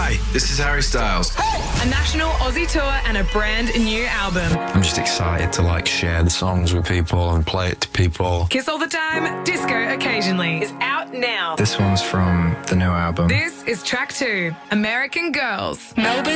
Hi, this is Harry Styles. A national Aussie tour and a brand new album. I'm just excited to share the songs with people and play it to people. Kiss All the Time, Disco Occasionally is out now. This one's from the new album. This is track 2, American Girls. Melbourne